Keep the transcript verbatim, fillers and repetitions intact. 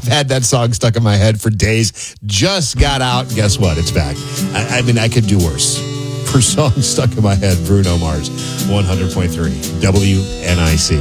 I've had that song stuck in my head for days. Just got out. Guess what? It's back. I, I mean, I could do worse. For songs stuck in my head, Bruno Mars, one hundred point three W N I C.